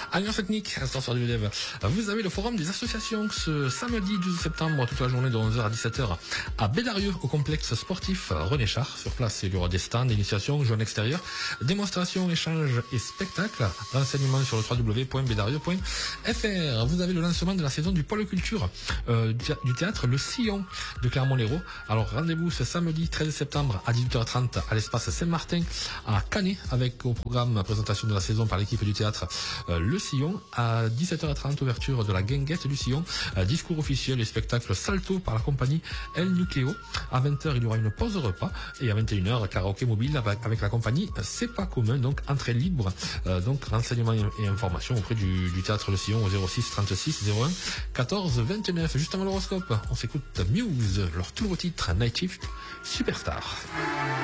Alliance Technique, instant sur du Dev. Vous avez le forum des associations ce samedi 12 septembre, toute la journée de 11h à 17h à Bédarieux, au complexe sportif René Char. Sur place, il y aura des stands, initiations, jeux en extérieur, démonstrations, échanges et spectacles. Renseignements sur le www.bédarieux.fr. Vous avez le lancement de la saison du pôle culture du théâtre Le Sillon de Clermont-Lérault. Alors rendez-vous ce samedi 13 septembre à 18h30 à l'espace Saint-Martin à Canet, avec au programme présentation de la saison par l'équipe du théâtre Le Sillon. À 17h30, ouverture de la guinguette du Sillon, discours officiel et spectacle salto par la compagnie El Nucléo. À 20h, il y aura une pause repas et à 21h, karaoké mobile avec la compagnie C'est pas commun, donc entrée libre. Donc renseignements et informations auprès du théâtre Le Sillon au 06 36 01 14 29. Juste avant l'horoscope, on s'écoute Muse, leur tout nouveau titre Night Shift Superstar.